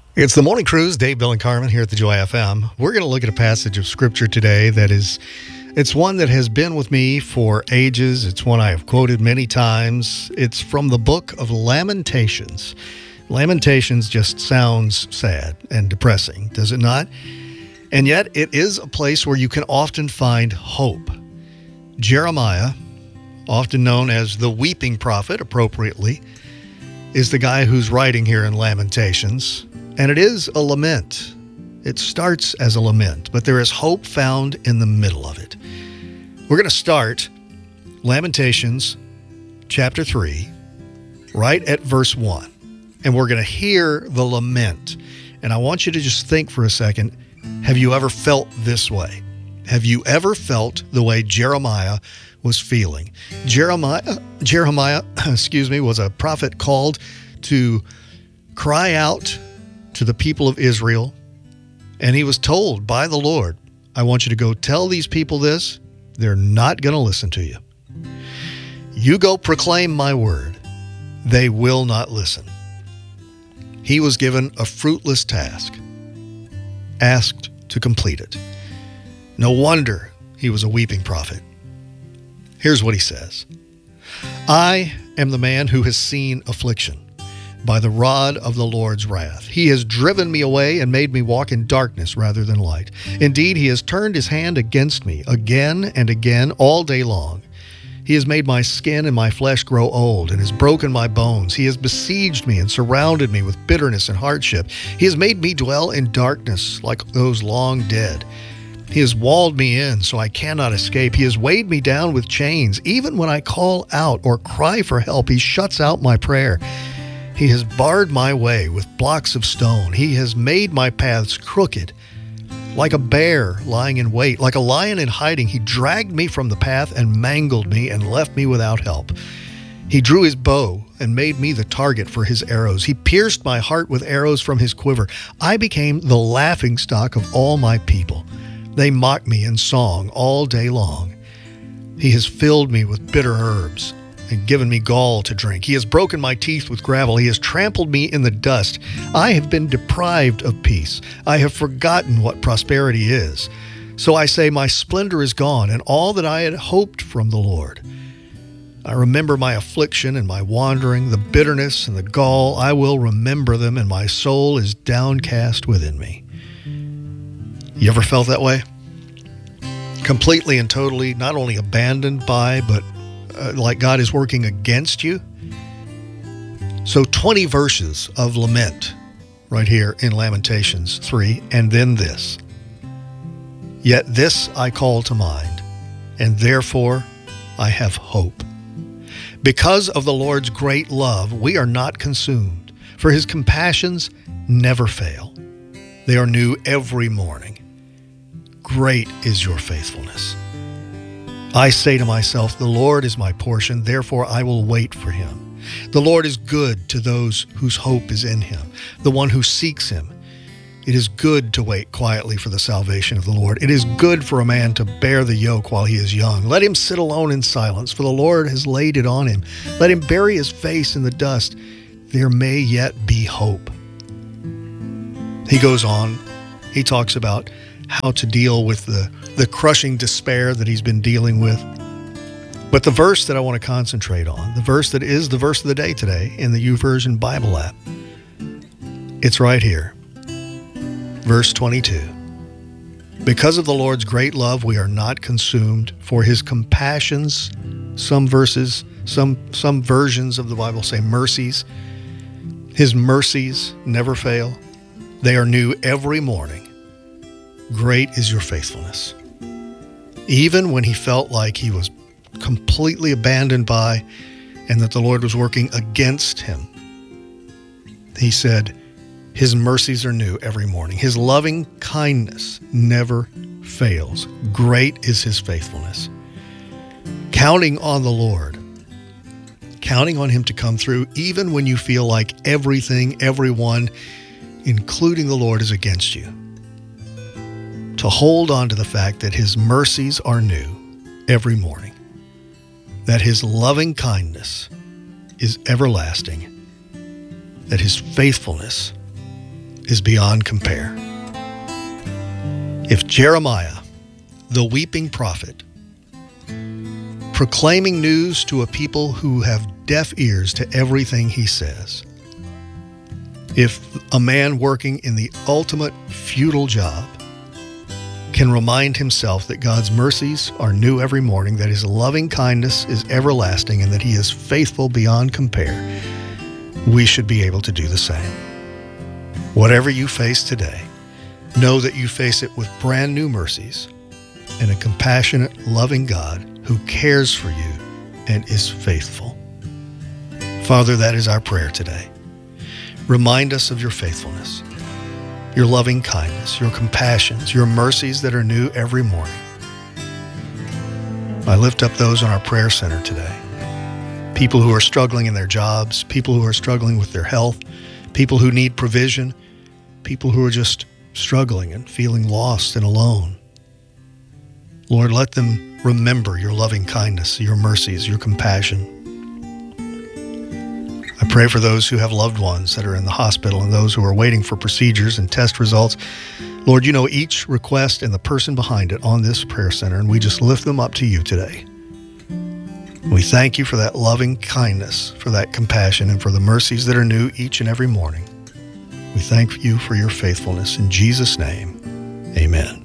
It's the Morning Cruise, Dave, Bill, and Carmen here at the Joy FM. We're going to look at a passage of Scripture today it's one that has been with me for ages. It's one I have quoted many times. It's from the book of Lamentations. Lamentations just sounds sad and depressing, does it not? And yet it is a place where you can often find hope. Jeremiah, often known as the weeping prophet appropriately, is the guy who's writing here in Lamentations. And it is a lament. It starts as a lament, but there is hope found in the middle of it. We're going to start Lamentations chapter 3, right at verse 1. And we're going to hear the lament. And I want you to just think for a second, have you ever felt this way? Have you ever felt the way Jeremiah was feeling? Jeremiah, was a prophet called to cry out to the people of Israel, and he was told by the Lord, I want you to go tell these people this. They're not going to listen to you. You go proclaim my word. They will not listen. He was given a fruitless task, asked to complete it. No wonder he was a weeping prophet. Here's what he says. I am the man who has seen affliction by the rod of the Lord's wrath. He has driven me away and made me walk in darkness rather than light. Indeed, he has turned his hand against me again and again all day long. He has made my skin and my flesh grow old and has broken my bones. He has besieged me and surrounded me with bitterness and hardship. He has made me dwell in darkness like those long dead. He has walled me in so I cannot escape. He has weighed me down with chains. Even when I call out or cry for help, he shuts out my prayer. He has barred my way with blocks of stone. He has made my paths crooked. Like a bear lying in wait, like a lion in hiding, he dragged me from the path and mangled me and left me without help. He drew his bow and made me the target for his arrows. He pierced my heart with arrows from his quiver. I became the laughingstock of all my people. They mock me in song all day long. He has filled me with bitter herbs and given me gall to drink. He has broken my teeth with gravel. He has trampled me in the dust. I have been deprived of peace. I have forgotten what prosperity is. So I say, my splendor is gone, and all that I had hoped from the Lord. I remember my affliction and my wandering, the bitterness and the gall. I will remember them, and my soul is downcast within me. You ever felt that way? Completely and totally, not only abandoned by, but like God is working against you. So 20 verses of lament right here in Lamentations 3, and then this. Yet this I call to mind, and therefore I have hope. Because of the Lord's great love, we are not consumed, for his compassions never fail. They are new every morning. Great is your faithfulness. I say to myself, the Lord is my portion, therefore I will wait for him. The Lord is good to those whose hope is in him, the one who seeks him. It is good to wait quietly for the salvation of the Lord. It is good for a man to bear the yoke while he is young. Let him sit alone in silence, for the Lord has laid it on him. Let him bury his face in the dust. There may yet be hope. He goes on. He talks about how to deal with the crushing despair that he's been dealing with. But the verse that I want to concentrate on, the verse that is the verse of the day today in the YouVersion Bible app, it's right here. Verse 22. Because of the Lord's great love, we are not consumed, for his compassions, some versions of the Bible say mercies. His mercies never fail. They are new every morning. Great is your faithfulness. Even when he felt like he was completely abandoned by and that the Lord was working against him, he said, his mercies are new every morning. His loving kindness never fails. Great is his faithfulness. Counting on the Lord, counting on him to come through, even when you feel like everything, everyone, including the Lord, is against you. To hold on to the fact that his mercies are new every morning, that his loving kindness is everlasting, that his faithfulness is beyond compare. If Jeremiah, the weeping prophet, proclaiming news to a people who have deaf ears to everything he says, if a man working in the ultimate futile job can remind himself that God's mercies are new every morning, that his loving kindness is everlasting, and that he is faithful beyond compare, we should be able to do the same. Whatever you face today, know that you face it with brand new mercies and a compassionate, loving God who cares for you and is faithful. Father, that is our prayer today. Remind us of your faithfulness, your loving kindness, your compassions, your mercies that are new every morning. I lift up those on our prayer center today. People who are struggling in their jobs, people who are struggling with their health, people who need provision, people who are just struggling and feeling lost and alone. Lord, let them remember your loving kindness, your mercies, your compassion. I pray for those who have loved ones that are in the hospital and those who are waiting for procedures and test results. Lord, you know each request and the person behind it on this prayer center, and we just lift them up to you today. We thank you for that loving kindness, for that compassion, and for the mercies that are new each and every morning. We thank you for your faithfulness. In Jesus' name, amen.